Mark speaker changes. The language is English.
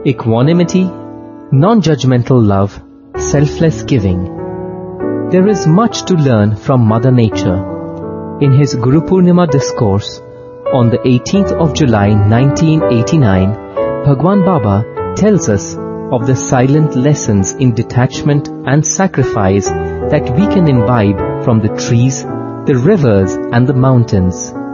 Speaker 1: equanimity, non-judgmental love, selfless giving. There is much to learn from Mother Nature. In his Guru Purnima discourse on the 18th of July 1989, Bhagwan Baba tells us of the silent lessons in detachment and sacrifice that we can imbibe from the trees, the rivers and the mountains.